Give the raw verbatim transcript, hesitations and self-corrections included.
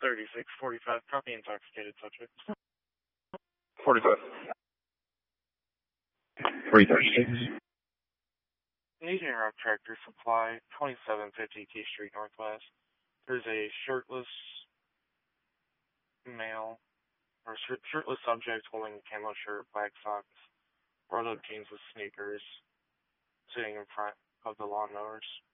thirty-six forty-five, copy intoxicated subject. forty-five. three thirty-six. Need to interrupt Tractor Supply, twenty-seven fifty T Street Northwest. There's a shirtless male, or sh- shirtless subject holding a camo shirt, black socks, rolled up jeans with sneakers, sitting in front of the lawnmowers.